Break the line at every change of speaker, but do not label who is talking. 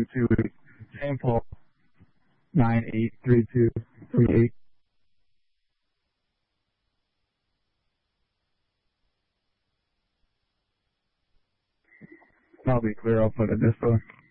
in 2 weeks. St. Paul, 983238. I'll be clear. I'll put it this way.